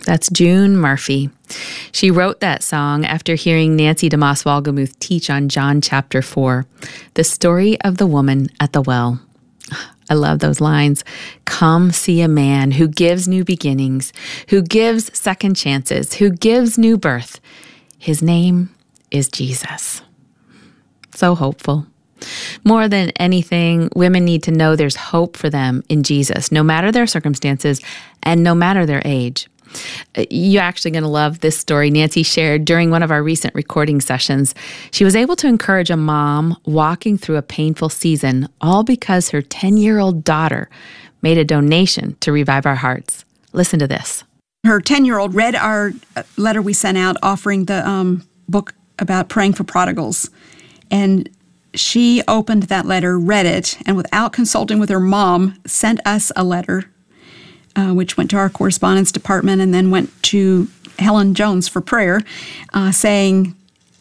That's June Murphy. She wrote that song after hearing Nancy DeMoss Wolgemuth teach on John chapter 4, the story of the woman at the well. I love those lines. Come see a man who gives new beginnings, who gives second chances, who gives new birth. His name is Jesus. So hopeful. More than anything, women need to know there's hope for them in Jesus, no matter their circumstances and no matter their age. You're actually going to love this story Nancy shared during one of our recent recording sessions. She was able to encourage a mom walking through a painful season, all because her 10-year-old daughter made a donation to Revive Our Hearts. Listen to this. Her 10-year-old read our letter we sent out offering the book about praying for prodigals. And she opened that letter, read it, and without consulting with her mom, sent us a letter, which went to our correspondence department and then went to Helen Jones for prayer, saying,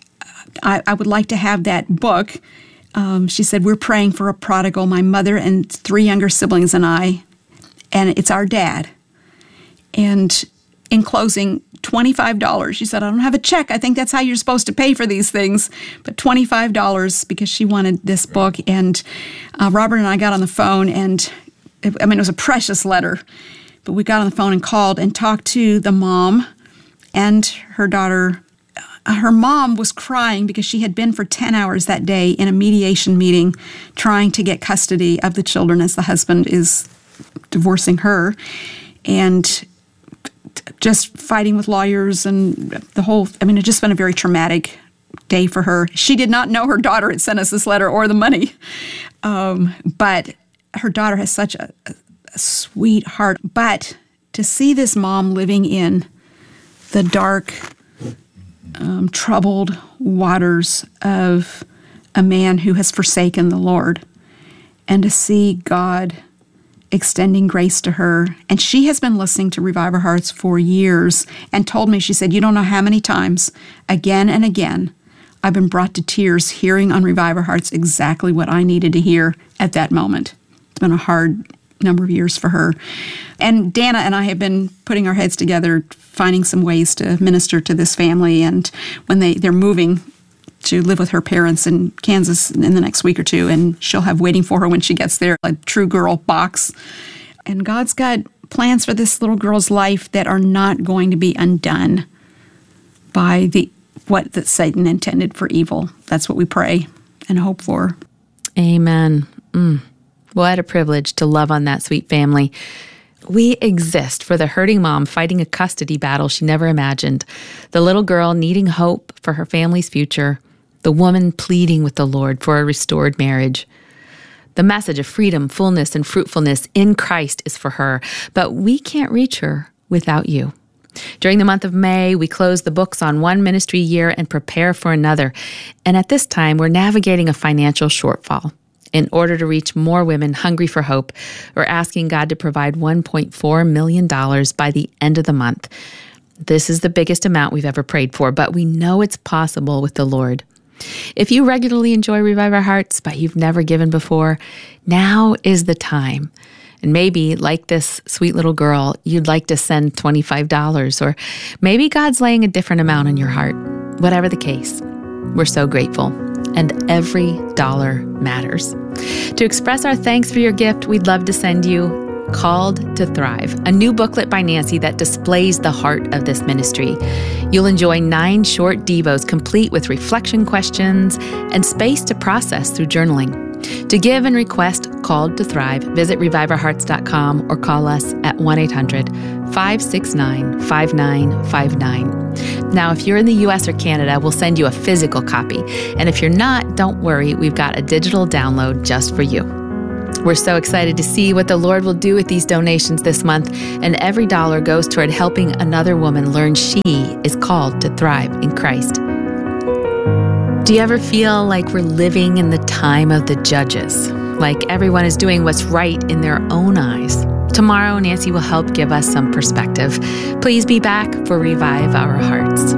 I would like to have that book. She said, we're praying for a prodigal, my mother and 3 younger siblings and I, and it's our dad. And in closing, $25. She said, I don't have a check. I think that's how you're supposed to pay for these things. But $25 because she wanted this book. And Robert and I got on the phone, and it was a precious letter. But we got on the phone and called and talked to the mom and her daughter. Her mom was crying because she had been for 10 hours that day in a mediation meeting trying to get custody of the children as the husband is divorcing her. And just fighting with lawyers and the whole, it just been a very traumatic day for her. She did not know her daughter had sent us this letter or the money. But her daughter has such a sweet heart. But to see this mom living in the dark, troubled waters of a man who has forsaken the Lord, and to see God extending grace to her. And she has been listening to Revive Our Hearts for years and told me, she said, you don't know how many times, again and again, I've been brought to tears hearing on Revive Our Hearts exactly what I needed to hear at that moment. It's been a hard number of years for her. And Dana and I have been putting our heads together, finding some ways to minister to this family. And when they're moving to live with her parents in Kansas in the next week or two, and she'll have waiting for her when she gets there a True Girl box. And God's got plans for this little girl's life that are not going to be undone by what that Satan intended for evil. That's what we pray and hope for. Amen. What a privilege to love on that sweet family. We exist for the hurting mom fighting a custody battle she never imagined, the little girl needing hope for her family's future, the woman pleading with the Lord for a restored marriage. The message of freedom, fullness, and fruitfulness in Christ is for her, but we can't reach her without you. During the month of May, we close the books on one ministry year and prepare for another. And at this time, we're navigating a financial shortfall. In order to reach more women hungry for hope, we're asking God to provide $1.4 million by the end of the month. This is the biggest amount we've ever prayed for, but we know it's possible with the Lord. If you regularly enjoy Revive Our Hearts, but you've never given before, now is the time. And maybe, like this sweet little girl, you'd like to send $25, or maybe God's laying a different amount on your heart. Whatever the case, we're so grateful. And every dollar matters. To express our thanks for your gift, we'd love to send you Called to Thrive, a new booklet by Nancy that displays the heart of this ministry. You'll enjoy 9 short devos complete with reflection questions and space to process through journaling. To give and request Called to Thrive, visit reviveourhearts.com or call us at 1-800-569-5959. Now, if you're in the U.S. or Canada, we'll send you a physical copy. And if you're not, don't worry, we've got a digital download just for you. We're so excited to see what the Lord will do with these donations this month, and every dollar goes toward helping another woman learn she is called to thrive in Christ. Do you ever feel like we're living in the time of the judges? Like everyone is doing what's right in their own eyes? Tomorrow, Nancy will help give us some perspective. Please be back for Revive Our Hearts.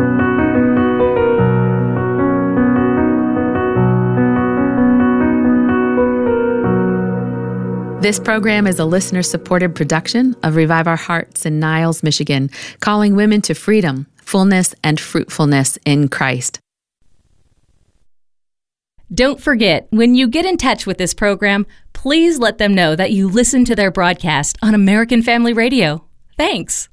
This program is a listener-supported production of Revive Our Hearts in Niles, Michigan, calling women to freedom, fullness, and fruitfulness in Christ. Don't forget, when you get in touch with this program, please let them know that you listen to their broadcast on American Family Radio. Thanks.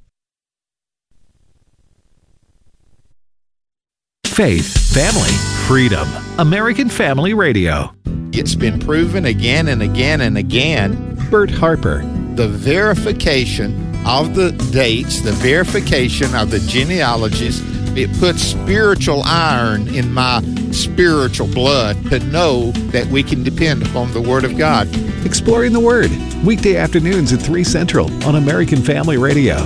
Faith, family, freedom. American Family Radio. It's been proven again and again and again. Bert Harper. The verification of the dates, the verification of the genealogies, it puts spiritual iron in my spiritual blood to know that we can depend upon the Word of God. Exploring the Word. Weekday afternoons at 3 Central on American Family Radio.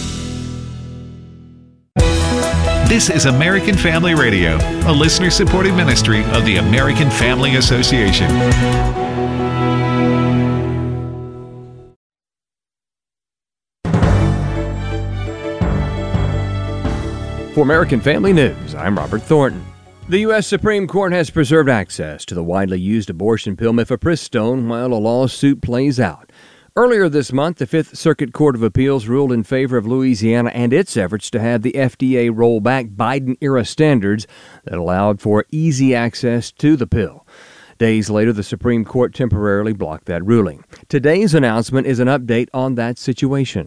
This is American Family Radio, a listener-supported ministry of the American Family Association. For American Family News, I'm Robert Thornton. The U.S. Supreme Court has preserved access to the widely used abortion pill mifepristone while a lawsuit plays out. Earlier this month, the Fifth Circuit Court of Appeals ruled in favor of Louisiana and its efforts to have the FDA roll back Biden-era standards that allowed for easy access to the pill. Days later, the Supreme Court temporarily blocked that ruling. Today's announcement is an update on that situation.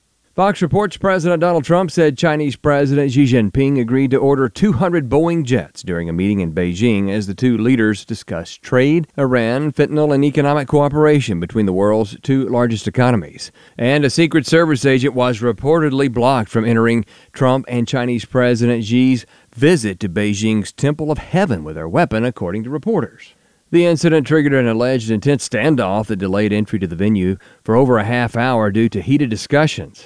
Fox Reports President Donald Trump said Chinese President Xi Jinping agreed to order 200 Boeing jets during a meeting in Beijing as the two leaders discussed trade, Iran, fentanyl, and economic cooperation between the world's two largest economies. And a Secret Service agent was reportedly blocked from entering Trump and Chinese President Xi's visit to Beijing's Temple of Heaven with their weapon, according to reporters. The incident triggered an alleged intense standoff that delayed entry to the venue for over a half hour due to heated discussions.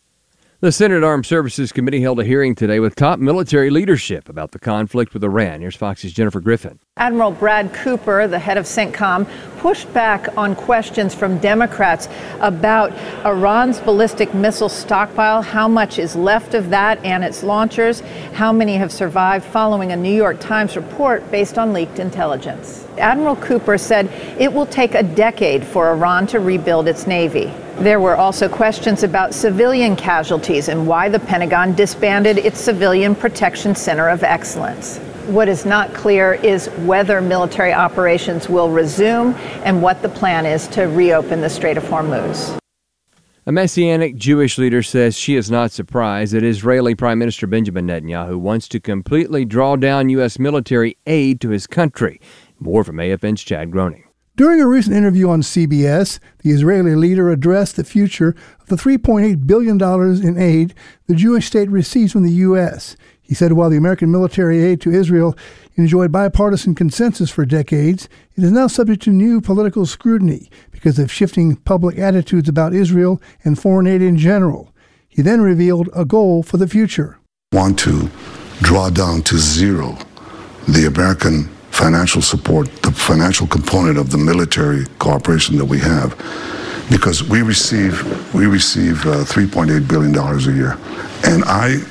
The Senate Armed Services Committee held a hearing today with top military leadership about the conflict with Iran. Here's Fox's Jennifer Griffin. Admiral Brad Cooper, the head of CENTCOM, pushed back on questions from Democrats about Iran's ballistic missile stockpile, how much is left of that and its launchers, how many have survived following a New York Times report based on leaked intelligence. Admiral Cooper said it will take a decade for Iran to rebuild its navy. There were also questions about civilian casualties and why the Pentagon disbanded its Civilian Protection Center of Excellence. What is not clear is whether military operations will resume and what the plan is to reopen the Strait of Hormuz. A Messianic Jewish leader says she is not surprised that Israeli Prime Minister Benjamin Netanyahu wants to completely draw down U.S. military aid to his country. More from AFN's Chad Groening. During a recent interview on CBS, the Israeli leader addressed the future of the $3.8 billion in aid the Jewish state receives from the U.S. He said while the American military aid to Israel enjoyed bipartisan consensus for decades, it is now subject to new political scrutiny because of shifting public attitudes about Israel and foreign aid in general. He then revealed a goal for the future. Want to draw down to zero the American financial support, the financial component of the military cooperation that we have, because we receive $3.8 billion a year, and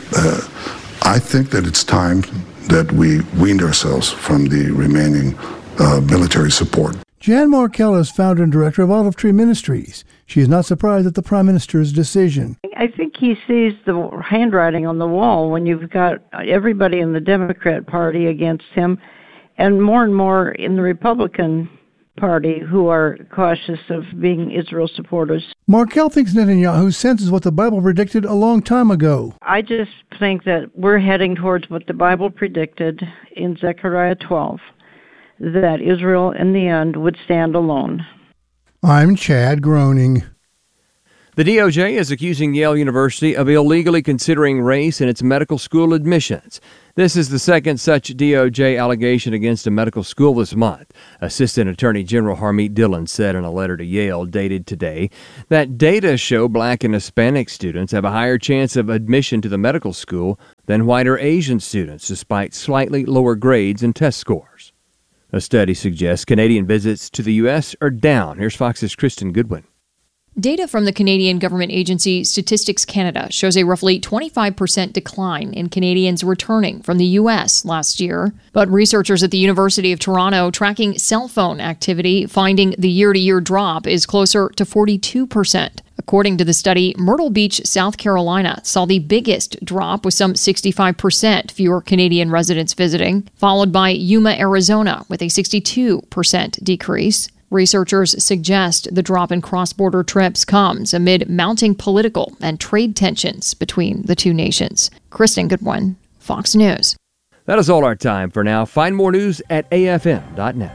I think that it's time that we weaned ourselves from the remaining military support. Jan Markell is founder and director of Olive Tree Ministries. She is not surprised at the Prime Minister's decision. I think he sees the handwriting on the wall when you've got everybody in the Democrat Party against him, and more in the Republican Party who are cautious of being Israel supporters. Markell thinks Netanyahu senses what the Bible predicted a long time ago. I just think that we're heading towards what the Bible predicted in Zechariah 12, that Israel in the end would stand alone. I'm Chad Groening. The DOJ is accusing Yale University of illegally considering race in its medical school admissions. This is the second such DOJ allegation against a medical school this month. Assistant Attorney General Harmeet Dillon said in a letter to Yale dated today that data show Black and Hispanic students have a higher chance of admission to the medical school than white or Asian students, despite slightly lower grades and test scores. A study suggests Canadian visits to the U.S. are down. Here's Fox's Kristen Goodwin. Data from the Canadian government agency Statistics Canada shows a roughly 25% decline in Canadians returning from the U.S. last year. But researchers at the University of Toronto tracking cell phone activity finding the year-to-year drop is closer to 42%. According to the study, Myrtle Beach, South Carolina, saw the biggest drop with some 65% fewer Canadian residents visiting, followed by Yuma, Arizona, with a 62% decrease. Researchers suggest the drop in cross-border trips comes amid mounting political and trade tensions between the two nations. Kristen Goodwin, Fox News. That is all our time for now. Find more news at afm.net.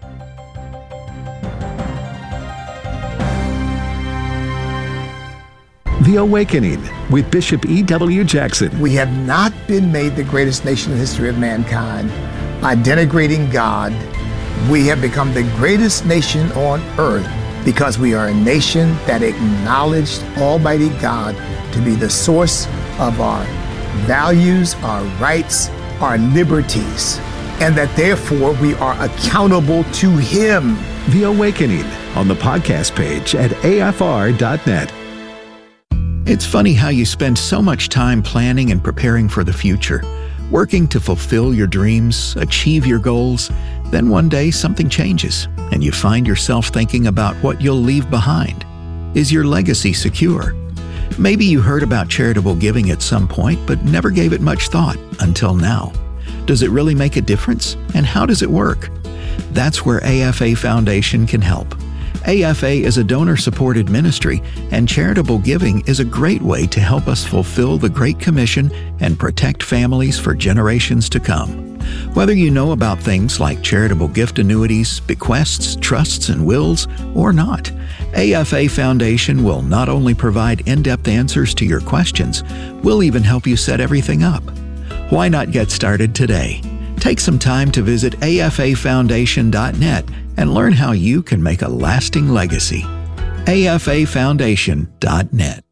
The Awakening with Bishop E.W. Jackson. We have not been made the greatest nation in the history of mankind by denigrating God. We have become the greatest nation on earth because we are a nation that acknowledged Almighty God to be the source of our values, our rights, our liberties, and that therefore we are accountable to Him. The Awakening on the podcast page at afr.net. It's funny how you spend so much time planning and preparing for the future, working to fulfill your dreams, achieve your goals. Then one day something changes, and you find yourself thinking about what you'll leave behind. Is your legacy secure? Maybe you heard about charitable giving at some point, but never gave it much thought until now. Does it really make a difference? And how does it work? That's where AFA Foundation can help. AFA is a donor-supported ministry, and charitable giving is a great way to help us fulfill the Great Commission and protect families for generations to come. Whether you know about things like charitable gift annuities, bequests, trusts, and wills, or not, AFA Foundation will not only provide in-depth answers to your questions, we'll even help you set everything up. Why not get started today? Take some time to visit afafoundation.net and learn how you can make a lasting legacy. afafoundation.net.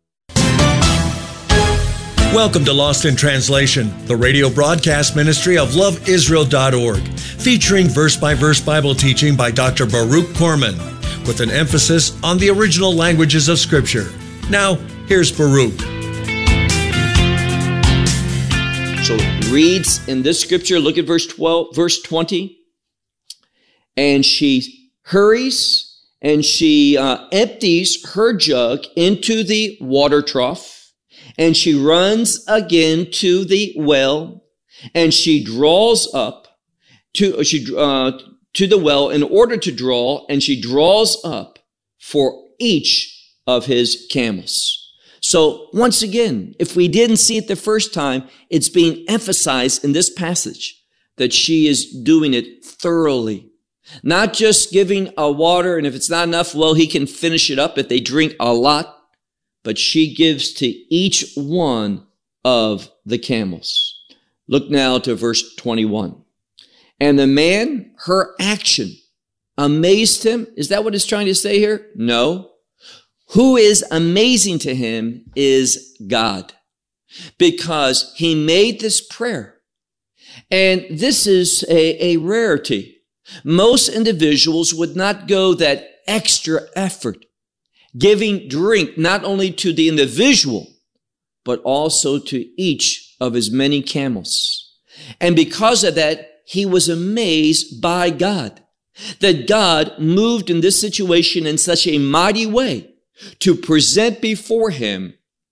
Welcome to Lost in Translation, the radio broadcast ministry of loveisrael.org, featuring verse-by-verse Bible teaching by Dr. Baruch Korman, with an emphasis on the original languages of Scripture. Now, here's Baruch. So it reads in this scripture, look at verse 20. And she hurries and she empties her jug into the water trough, and she runs again to the well, and she draws up to the well in order to draw, and she draws up for each of his camels. So once again, if we didn't see it the first time, it's being emphasized in this passage that she is doing it thoroughly. Not just giving a water, and if it's not enough, well, he can finish it up if they drink a lot. But she gives to each one of the camels. Look now to verse 21. And the man, her action amazed him. Is that what it's trying to say here? No. Who is amazing to him is God, because he made this prayer. And this is a rarity. Most individuals would not go that extra effort, giving drink not only to the individual, but also to each of his many camels. And because of that, he was amazed by God, that God moved in this situation in such a mighty way to present before him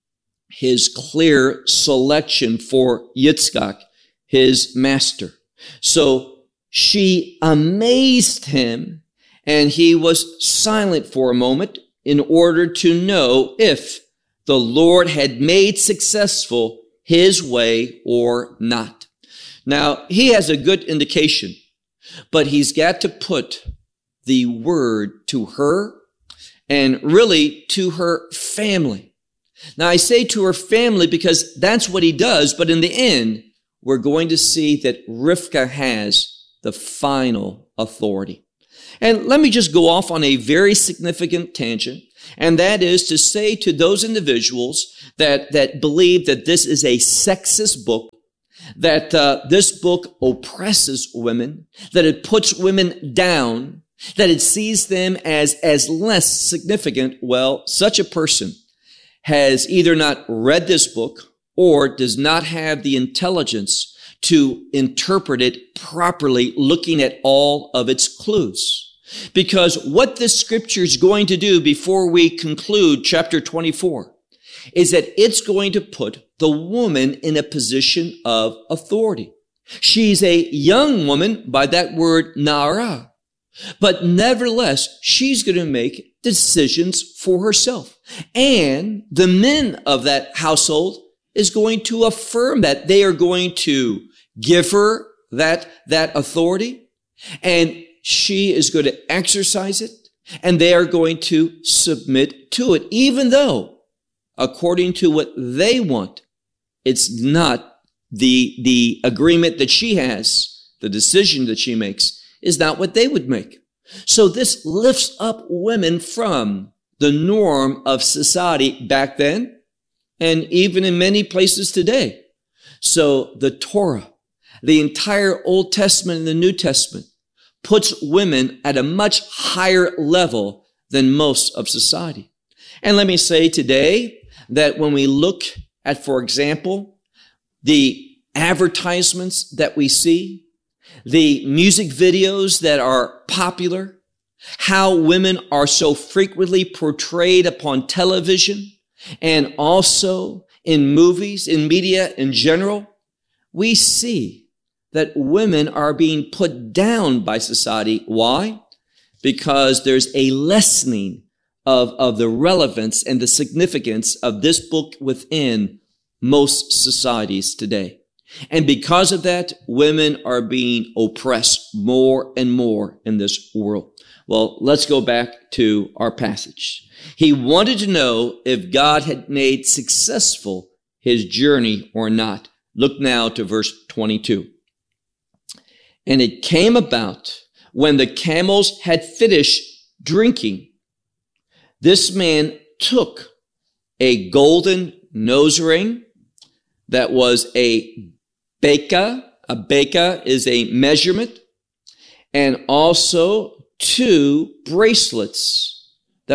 his clear selection for Yitzchak, his master. So she amazed him, and he was silent for a moment in order to know if the Lord had made successful his way or not. Now, he has a good indication, but he's got to put the word to her and really to her family. Now, I say to her family because that's what he does, but in the end, we're going to see that Rivka has the final authority. And let me just go off on a very significant tangent, and that is to say to those individuals that believe that this is a sexist book, that this book oppresses women, that it puts women down, that it sees them as less significant, well, such a person has either not read this book or does not have the intelligence to interpret it properly, looking at all of its clues. Because what this scripture is going to do before we conclude chapter 24 is that it's going to put the woman in a position of authority. She's a young woman by that word na'ara, but nevertheless, she's going to make decisions for herself. And the men of that household is going to affirm that. They are going to give her that authority, and she is going to exercise it, and they are going to submit to it, even though, according to what they want, it's not the agreement that she has, the decision that she makes, is not what they would make. So this lifts up women from the norm of society back then, and even in many places today. So the Torah, the entire Old Testament and the New Testament, puts women at a much higher level than most of society. And let me say today that when we look at, for example, the advertisements that we see, the music videos that are popular, how women are so frequently portrayed upon television and also in movies, in media in general, we see that women are being put down by society. Why? Because there's a lessening of the relevance and the significance of this book within most societies today. And because of that, women are being oppressed more and more in this world. Well, let's go back to our passage. He wanted to know if God had made successful his journey or not. Look now to verse 22. And it came about when the camels had finished drinking, this man took a golden nose ring that was a beka. A beka is a measurement, and also 2 bracelets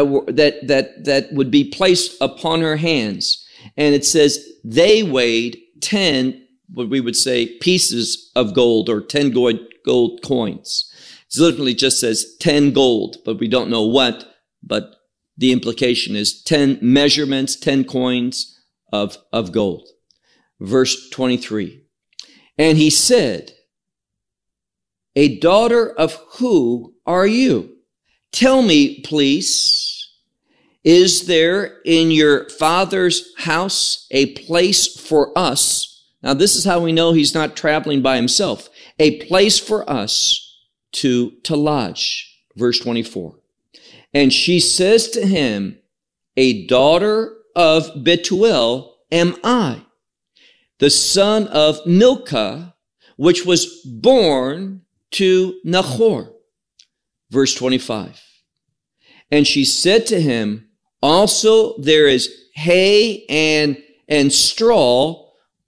that would be placed upon her hands. And it says they weighed 10, what we would say, pieces of gold, or 10 gold coins. It literally just says 10 gold, but we don't know what, but the implication is 10 measurements, 10 coins of gold. Verse 23. And he said, a daughter of who are you? Tell me, please, is there in your father's house a place for us? Now, this is how we know he's not traveling by himself. A place for us to lodge. Verse 24. And she says to him, a daughter of Bethuel am I, the son of Milcah, which was born to Nahor. Verse 25. And she said to him, also there is hay and straw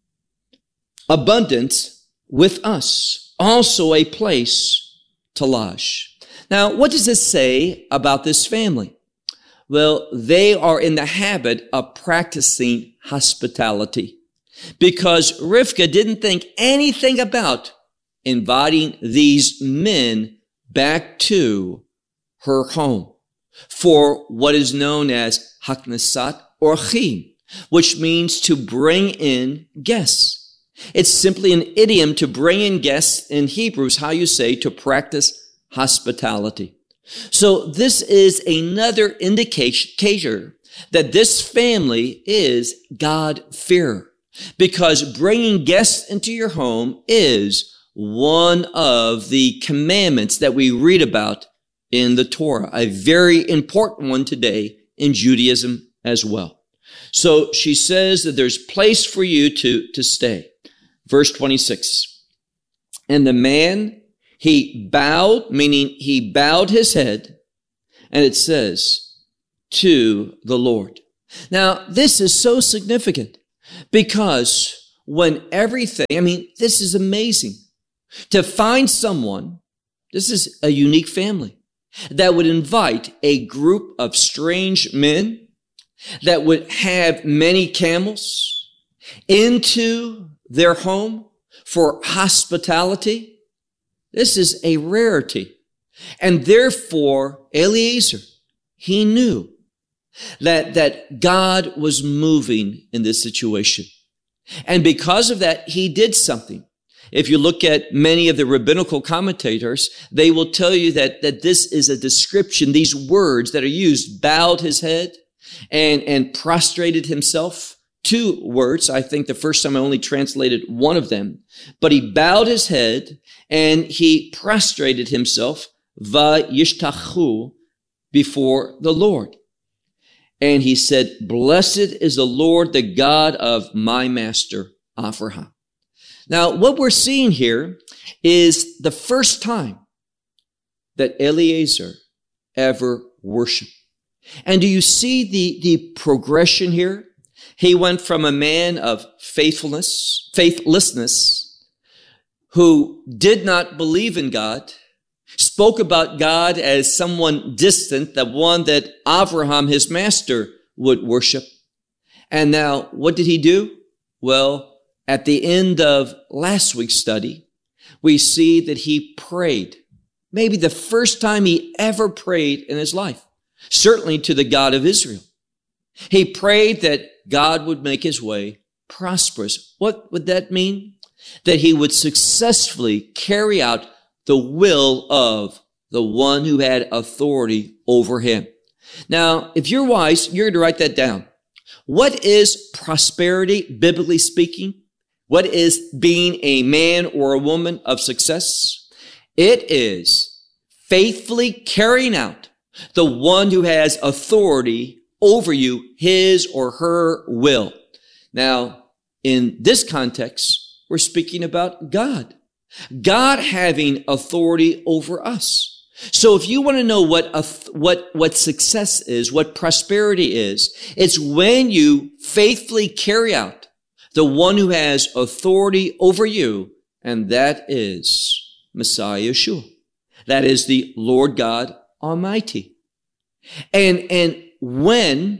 abundance with us, also a place to lodge. Now, what does this say about this family? Well, they are in the habit of practicing hospitality, because Rivka didn't think anything about inviting these men back to her home for what is known as haknesat orchim, which means to bring in guests. It's simply an idiom to bring in guests. In Hebrew is how you say to practice hospitality. So this is another indicator that this family is God-fearer, because bringing guests into your home is one of the commandments that we read about in the Torah, a very important one today in Judaism as well. So she says that there's place for you to stay. Verse 26. And the man, he bowed, meaning he bowed his head, and it says, to the Lord. Now, this is so significant, because when everything, this is amazing. To find someone, this is a unique family. that would invite a group of strange men that would have many camels into their home for hospitality. This is a rarity. And therefore, Eliezer, he knew that God was moving in this situation. And because of that, he did something. If you look at many of the rabbinical commentators, they will tell you that this is a description, these words that are used, bowed his head and prostrated himself. 2 words. I think the first time I only translated one of them. But he bowed his head and he prostrated himself, vayishtachu, before the Lord. And he said, "Blessed is the Lord, the God of my master, Avraham." Now, what we're seeing here is the first time that Eliezer ever worshiped. And do you see the progression here? He went from a man of faithlessness, who did not believe in God, spoke about God as someone distant, the one that Avraham, his master, would worship. And now, what did he do? Well, at the end of last week's study, we see that he prayed. Maybe the first time he ever prayed in his life. Certainly to the God of Israel. He prayed that God would make his way prosperous. What would that mean? That he would successfully carry out the will of the one who had authority over him. Now, if you're wise, you're going to write that down. What is prosperity, biblically speaking? What is being a man or a woman of success? It is faithfully carrying out the one who has authority over you, his or her will. Now, in this context, we're speaking about God. God having authority over us. So if you want to know what success is, what prosperity is, it's when you faithfully carry out the one who has authority over you, and that is Messiah Yeshua. That is the Lord God Almighty. And when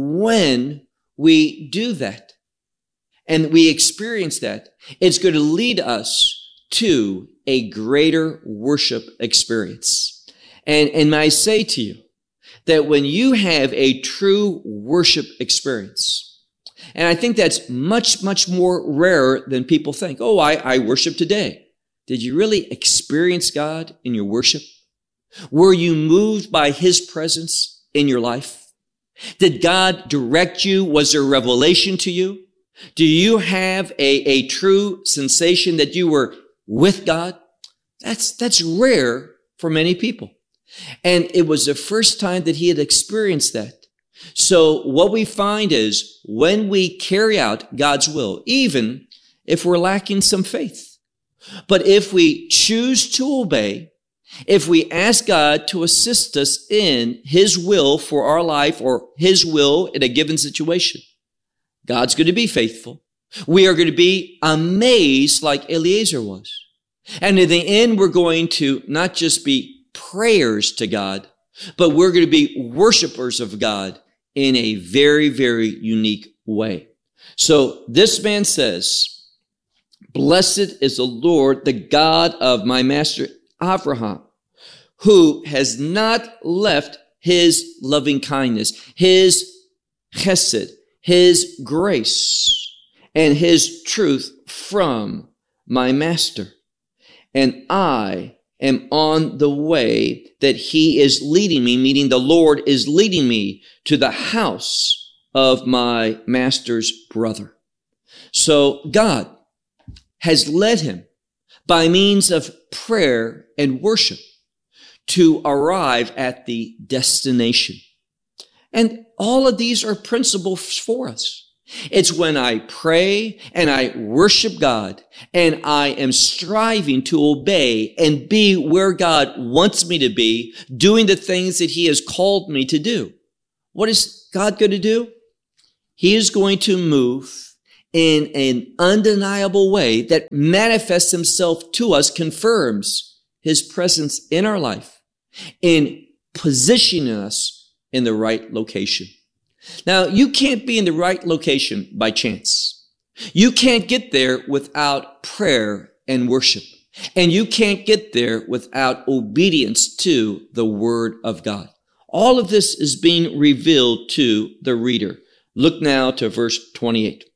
we do that and we experience that, it's going to lead us to a greater worship experience. And I say to you that when you have a true worship experience, and I think that's much, much more rarer than people think. Oh, I worship today. Did you really experience God in your worship? Were you moved by his presence in your life? Did God direct you? Was there revelation to you? Do you have a true sensation that you were with God? That's rare for many people. And it was the first time that he had experienced that. So what we find is when we carry out God's will, even if we're lacking some faith, but if we choose to obey, if we ask God to assist us in his will for our life or his will in a given situation, God's going to be faithful. We are going to be amazed like Eliezer was. And in the end, we're going to not just be prayers to God, but we're going to be worshipers of God in a very, very unique way. So this man says, "Blessed is the Lord, the God of my master Avraham, who has not left his loving kindness, his chesed, his grace, and his truth from my master. And I am on the way that he is leading me," meaning the Lord is leading me to the house of my master's brother. So God has led him by means of prayer and worship to arrive at the destination. And all of these are principles for us. It's when I pray and I worship God and I am striving to obey and be where God wants me to be, doing the things that he has called me to do. What is God going to do? He is going to move in an undeniable way that manifests himself to us, confirms his presence in our life. in positioning us in the right location. Now, you can't be in the right location by chance. You can't get there without prayer and worship. And you can't get there without obedience to the Word of God. All of this is being revealed to the reader. Look now to verse 28.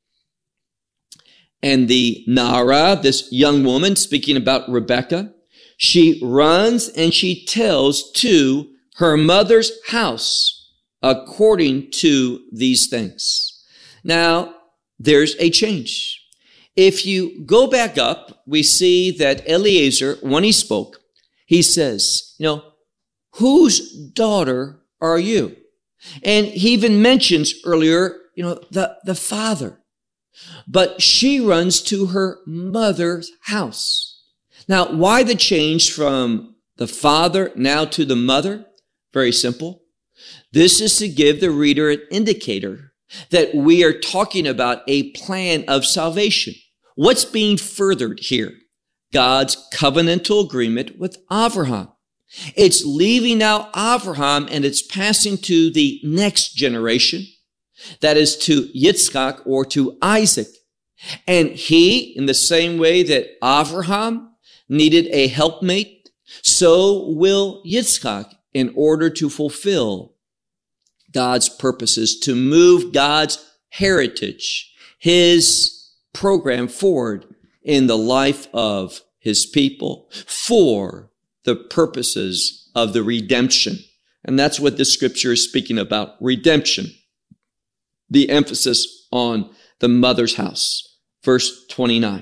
And the Nara, this young woman, speaking about Rebekah, she runs and she tells to her mother's house according to these things. Now, there's a change. If you go back up, we see that Eliezer, when he spoke, he says, whose daughter are you? And he even mentions earlier, the father. But she runs to her mother's house. Now, why the change from the father now to the mother? Very simple. This is to give the reader an indicator that we are talking about a plan of salvation. What's being furthered here? God's covenantal agreement with Abraham. It's leaving out Abraham and it's passing to the next generation. That is to Yitzchak or to Isaac. And he, in the same way that Abraham needed a helpmate, so will Yitzchak in order to fulfill God's purposes, to move God's heritage, his program forward in the life of his people for the purposes of the redemption. And that's what this scripture is speaking about, redemption. The emphasis on the mother's house. Verse 29.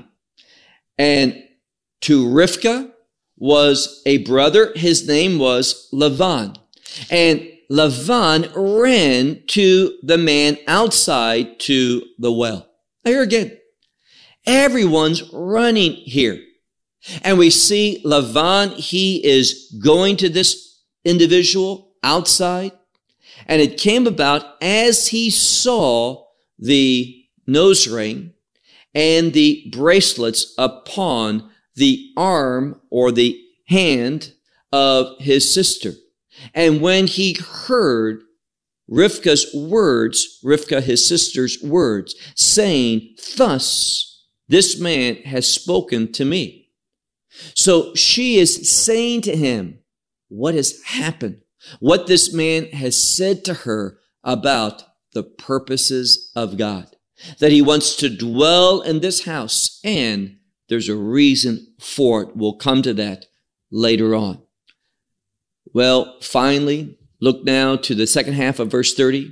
And to Rivkah was a brother. His name was Lavan. And Lavan ran to the man outside to the well. Now here again, everyone's running here. And we see Lavan, he is going to this individual outside. And it came about as he saw the nose ring and the bracelets upon the arm or the hand of his sister. And when he heard Rivkah's words, Rivkah, his sister's words, saying, "Thus this man has spoken to me." So she is saying to him what has happened, what this man has said to her about the purposes of God, that he wants to dwell in this house, and there's a reason for it. We'll come to that later on. Well, finally, look now to the second half of verse 30.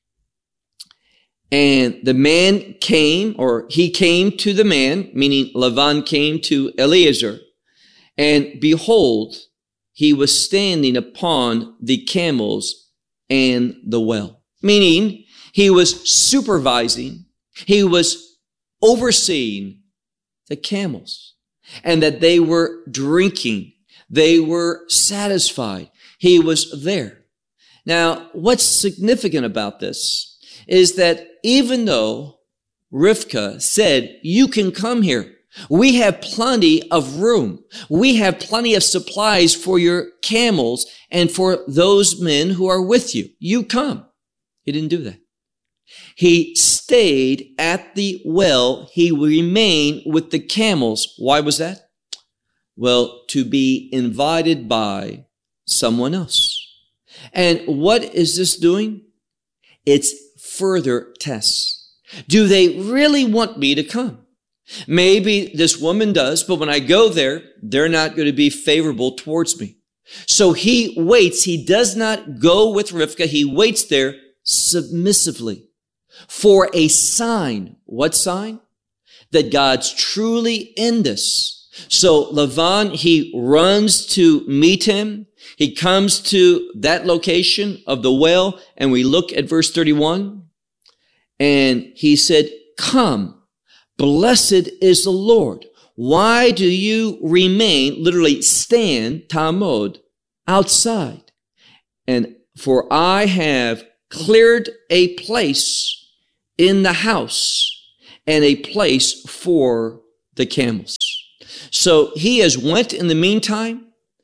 And the man came, or he came to the man, meaning Lavan came to Eliezer, and behold, he was standing upon the camels and the well. Meaning, he was supervising, he was overseeing the camels, and that they were drinking, they were satisfied. He was there. Now, what's significant about this is that even though Rivkah said, "You can come here. We have plenty of room. We have plenty of supplies for your camels and for those men who are with you. You come." He didn't do that. He stayed at the well. He remained with the camels. Why was that? Well, to be invited by someone else. And what is this doing? It's further tests. Do they really want me to come? Maybe this woman does, but when I go there, they're not going to be favorable towards me. So he waits. He does not go with Rivkah. He waits there submissively for a sign. What sign? That God's truly in this. So Lavan, he runs to meet him. He comes to that location of the well, and we look at verse 31. And he said, "Come, blessed is the Lord. Why do you remain," literally stand, tamod, outside? "And for I have cleared a place in the house and a place for the camels." So he has went in the meantime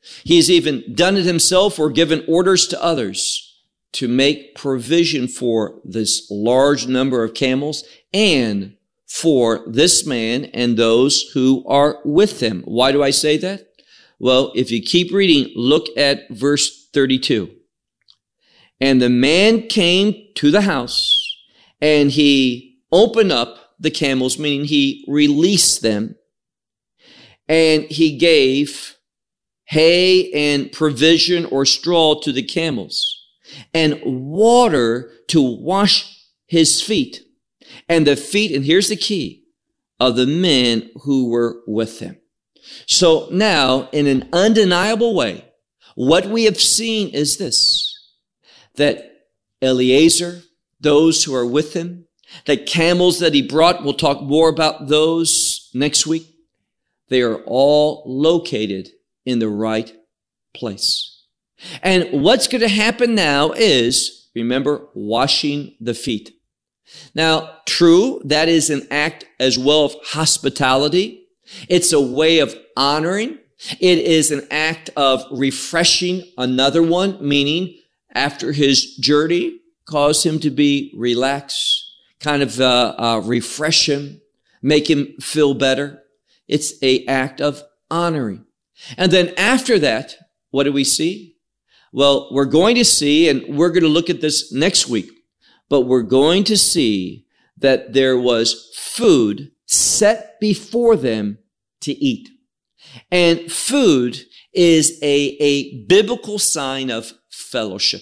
He has even done it himself or given orders to others to make provision for this large number of camels and for this man and those who are with him. Why do I say that? Well, if you keep reading, look at verse 32. And the man came to the house, and he opened up the camels, meaning he released them, and he gave hay and provision or straw to the camels, and water to wash his feet, and the feet, and here's the key, of the men who were with him. So now, in an undeniable way, what we have seen is this, that Eliezer, those who are with him, the camels that he brought, we'll talk more about those next week, they are all located in the right place. And what's going to happen now is, remember, washing the feet. Now, true, that is an act as well of hospitality. It's a way of honoring. It is an act of refreshing another one, meaning after his journey, cause him to be relaxed, kind of refresh him, make him feel better. It's an act of honoring. And then after that, what do we see? Well, we're going to see, and we're going to look at this next week, but we're going to see that there was food set before them to eat. And food is a biblical sign of fellowship.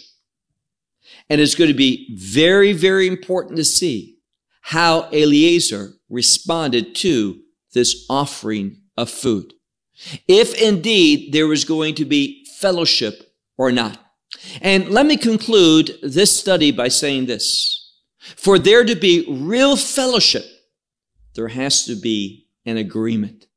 And it's going to be very, very important to see how Eliezer responded to this offering of food. If indeed there was going to be fellowship or not. And let me conclude this study by saying this. For there to be real fellowship, there has to be an agreement.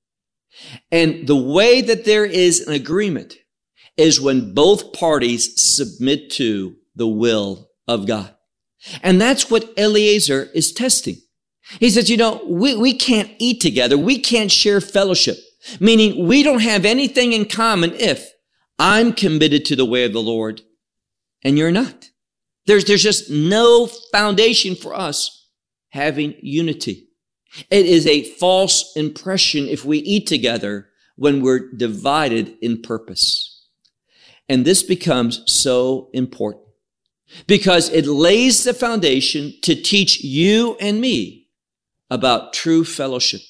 And the way that there is an agreement is when both parties submit to the will of God. And that's what Eliezer is testing. He says, we can't eat together. We can't share fellowship, meaning we don't have anything in common if I'm committed to the way of the Lord and you're not. There's just no foundation for us having unity. It is a false impression if we eat together when we're divided in purpose. And this becomes so important because it lays the foundation to teach you and me about true fellowship.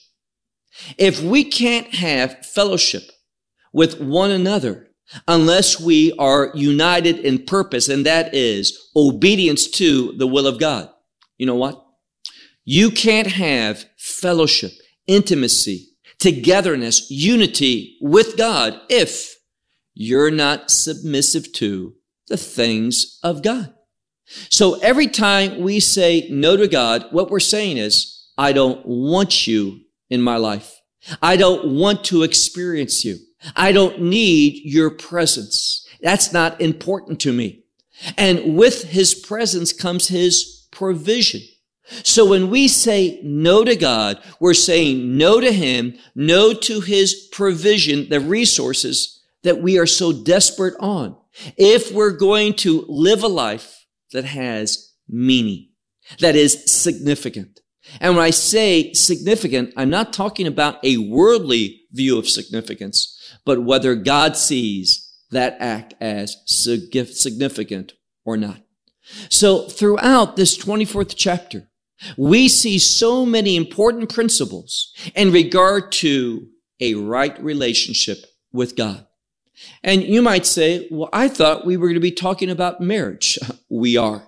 If we can't have fellowship with one another unless we are united in purpose, and that is obedience to the will of God, you know what? You can't have fellowship, intimacy, togetherness, unity with God if you're not submissive to the things of God. So every time we say no to God, what we're saying is, I don't want you in my life. I don't want to experience you. I don't need your presence. That's not important to me. And with his presence comes his provision. So when we say no to God, we're saying no to him, no to his provision, the resources that we are so desperate on. If we're going to live a life that has meaning, that is significant. And when I say significant, I'm not talking about a worldly view of significance, but whether God sees that act as significant or not. So throughout this 24th chapter, we see so many important principles in regard to a right relationship with God. And you might say, well, I thought we were going to be talking about marriage. We are.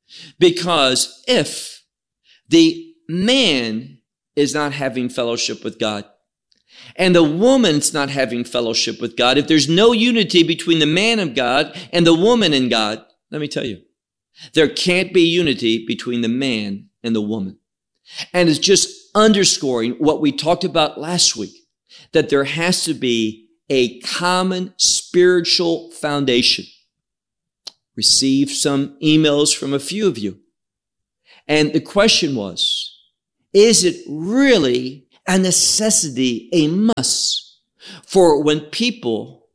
Because if the man is not having fellowship with God, and the woman's not having fellowship with God, if there's no unity between the man of God and the woman in God, let me tell you, there can't be unity between the man and the woman. And it's just underscoring what we talked about last week, that there has to be a common spiritual foundation. Received some emails from a few of you. And the question was, is it really a necessity, a must, for when people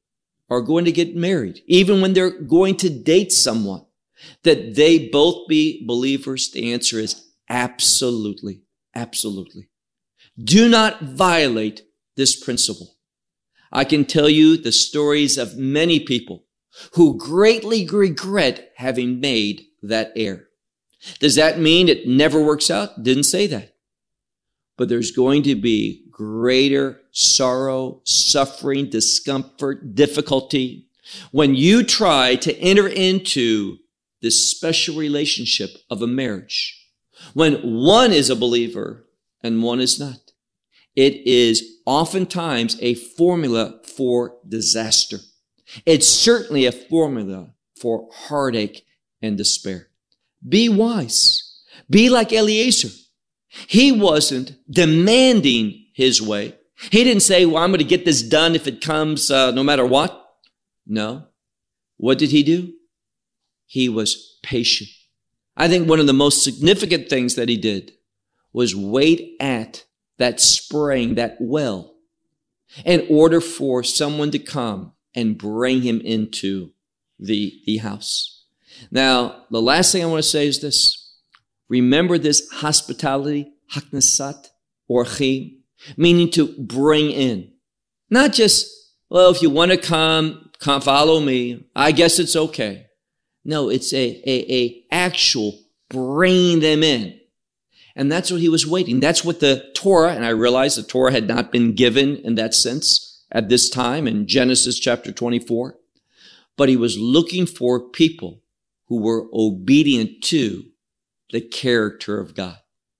are going to get married, even when they're going to date someone, that they both be believers? The answer is absolutely, absolutely. Do not violate this principle. I can tell you the stories of many people who greatly regret having made that error. Does that mean it never works out? Didn't say that. But there's going to be greater sorrow, suffering, discomfort, difficulty when you try to enter into this special relationship of a marriage, when one is a believer and one is not. It is oftentimes a formula for disaster. It's certainly a formula for heartache and despair. Be wise. Be like Eliezer. He wasn't demanding his way. He didn't say, well, I'm going to get this done if it comes no matter what. No. What did he do? He was patient. I think one of the most significant things that he did was wait at that spring, that well, in order for someone to come and bring him into the house. Now, the last thing I want to say is this. Remember this hospitality, haknasat, orchim, meaning to bring in. Not just, well, if you want to come follow me, I guess it's okay. No, it's a actual bringing them in. And that's what he was waiting. That's what the Torah, and I realize the Torah had not been given in that sense at this time in Genesis chapter 24. But he was looking for people who were obedient to the character of God.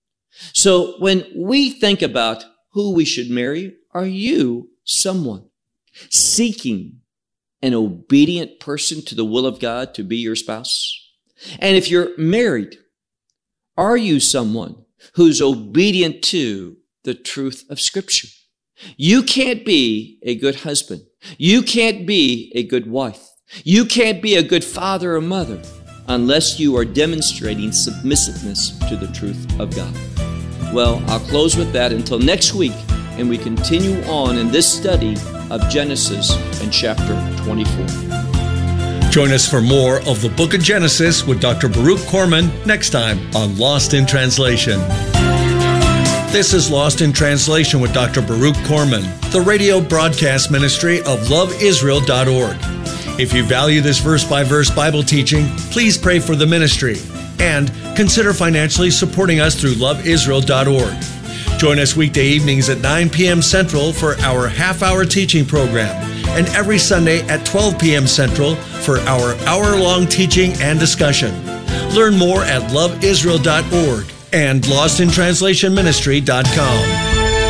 So when we think about who we should marry, are you someone seeking an obedient person to the will of God to be your spouse? And if you're married, are you someone who's obedient to the truth of Scripture? You can't be a good husband. You can't be a good wife. You can't be a good father or mother unless you are demonstrating submissiveness to the truth of God. Well, I'll close with that until next week, and we continue on in this study of Genesis in chapter 24. Join us for more of the book of Genesis with Dr. Baruch Korman next time on Lost in Translation. This is Lost in Translation with Dr. Baruch Korman, the radio broadcast ministry of loveisrael.org. If you value this verse-by-verse Bible teaching, please pray for the ministry and consider financially supporting us through loveisrael.org. Join us weekday evenings at 9 p.m. Central for our half-hour teaching program, and every Sunday at 12 p.m. Central for our hour-long teaching and discussion. Learn more at loveisrael.org and lostintranslationministry.com.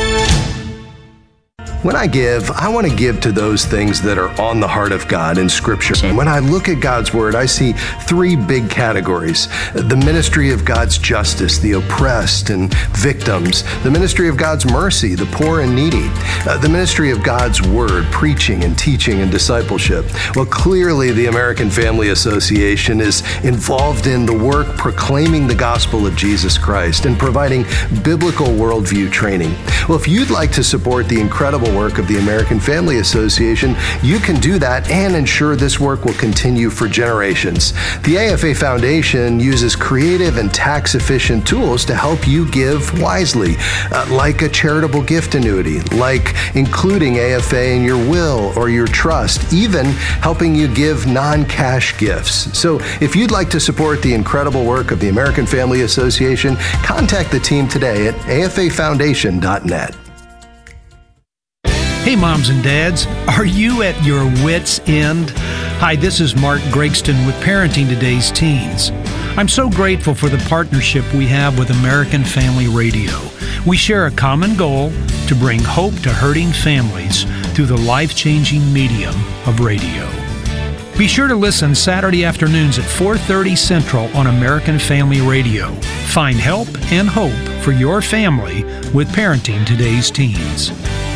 When I give, I want to give to those things that are on the heart of God in Scripture. And when I look at God's Word, I see three big categories. The ministry of God's justice, the oppressed and victims. The ministry of God's mercy, the poor and needy. The ministry of God's Word, preaching and teaching and discipleship. Well, clearly the American Family Association is involved in the work proclaiming the gospel of Jesus Christ and providing biblical worldview training. Well, if you'd like to support the incredible work of the American Family Association, you can do that and ensure this work will continue for generations. The AFA Foundation uses creative and tax-efficient tools to help you give wisely, like a charitable gift annuity, like including AFA in your will or your trust, even helping you give non-cash gifts. So if you'd like to support the incredible work of the American Family Association, contact the team today at afafoundation.net. Hey, moms and dads, are you at your wits' end? Hi, this is Mark Gregston with Parenting Today's Teens. I'm so grateful for the partnership we have with American Family Radio. We share a common goal to bring hope to hurting families through the life-changing medium of radio. Be sure to listen Saturday afternoons at 4:30 Central on American Family Radio. Find help and hope for your family with Parenting Today's Teens.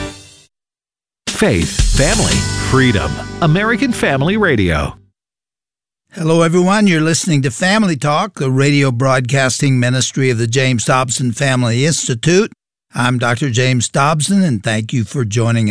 Faith, family, freedom. American Family Radio. Hello, everyone. You're listening to Family Talk, the radio broadcasting ministry of the James Dobson Family Institute. I'm Dr. James Dobson, and thank you for joining us.